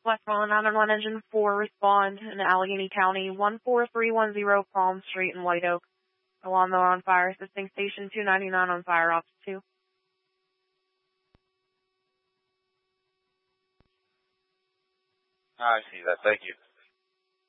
Westmoreland 911 Engine 4, respond in Allegheny County, 14310 Palm Street in White Oak. A lawnmower on fire, assisting Station 299 on fire, Ops 2. I see that. Thank you.